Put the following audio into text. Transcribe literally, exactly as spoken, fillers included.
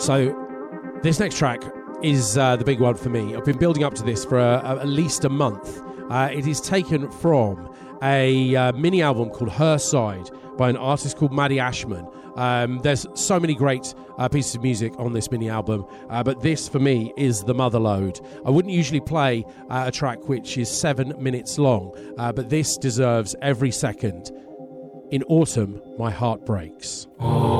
So this next track is uh, the big one for me. I've been building up to this for uh, at least a month. Uh, it is taken from a uh, mini album called Her Side by an artist called Maddie Ashman. Um, there's so many great uh, pieces of music on this mini album, uh, but this for me is the motherlode. I wouldn't usually play uh, a track which is seven minutes long, uh, but this deserves every second. In Autumn, My Heart Breaks. Oh.